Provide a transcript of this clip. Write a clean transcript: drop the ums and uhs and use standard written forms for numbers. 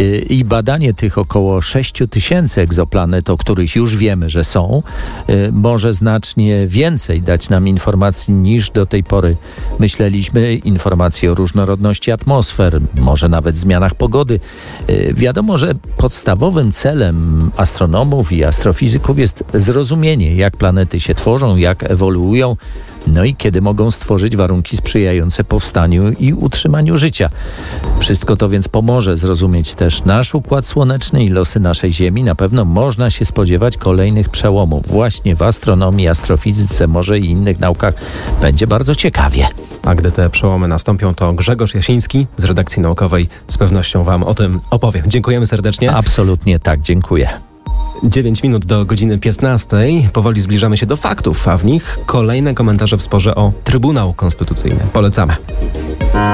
I badanie tych około 6 tysięcy egzoplanet, o których już wiemy, że są, może znacznie więcej dać nam informacji niż do tej pory myśleliśmy. Informacje o różnorodności atmosfer, może nawet zmianach pogody. Wiadomo, że podstawowym celem astronomów i astrofizyków jest zrozumienie, jak planety się tworzą, jak ewoluują, no i kiedy mogą stworzyć warunki sprzyjające powstaniu i utrzymaniu życia. Wszystko to więc pomoże zrozumieć też nasz Układ Słoneczny i losy naszej Ziemi. Na pewno można się spodziewać kolejnych przełomów. Właśnie w astronomii, astrofizyce, może i innych naukach będzie bardzo ciekawie. A gdy te przełomy nastąpią, to Grzegorz Jasiński z redakcji naukowej z pewnością Wam o tym opowie. Dziękujemy serdecznie. Absolutnie tak, dziękuję. 9 minut do godziny 15. Powoli zbliżamy się do faktów, a w nich kolejne komentarze w sporze o Trybunał Konstytucyjny. Polecamy.